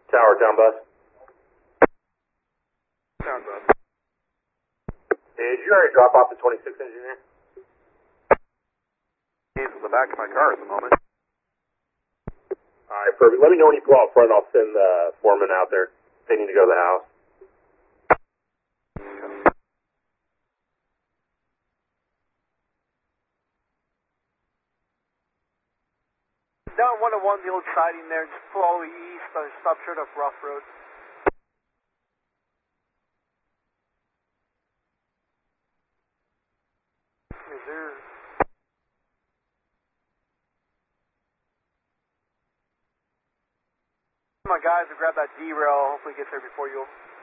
Tower, town bus. Town bus. Hey, did you already drop off the 26 engineer? He's in the back of my car at the moment. Alright, perfect. Let me know when you pull out front. I'll send the foreman out there. They need to go to the house. Down 101, the old siding there, just pull all the way east, stop short of Rough Road. Is there... My guys will grab that derail, hopefully get there before you.